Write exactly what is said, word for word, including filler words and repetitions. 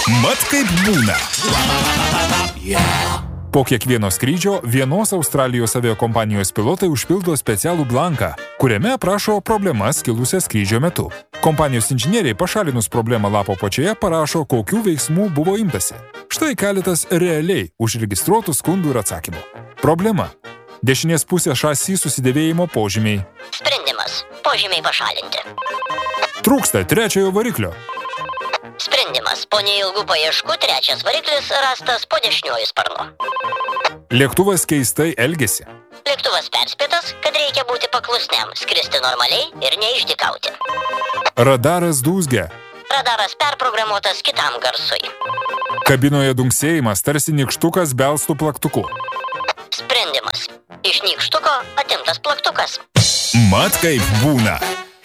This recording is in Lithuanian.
Mat kaip būna. Po kiekvieno skrydžio vienos Australijos aviakompanijos pilotai užpildo specialų blanką, kuriame aprašo problemas kilusias skrydžio metu. Kompanijos inžinieriai pašalinus problemą lapo apačioje parašo, kokių veiksmų buvo imtasi. Štai keletas realiai užregistruotų skundų ir atsakymų. Problema. Dešinės pusės šasi susidėvėjimo požymiai. Sprendimas. Požymiai pašalinti. Trūksta trečiojo variklio. Sprendimas. Po neilgų paieškų trečias variklis rastas po dešiniuoju sparnu. Lėktuvas keistai elgesi. Lėktuvas perspėtas, kad reikia būti paklusniam, skristi normaliai ir neišdykauti. Radaras dūzgia. Radaras perprogramuotas kitam garsui. Kabinoje dunksėjimas tarsi nykštukas belstų plaktuku. Sprendimas. Iš nykštuko atimtas plaktukas. Mat kaip būna.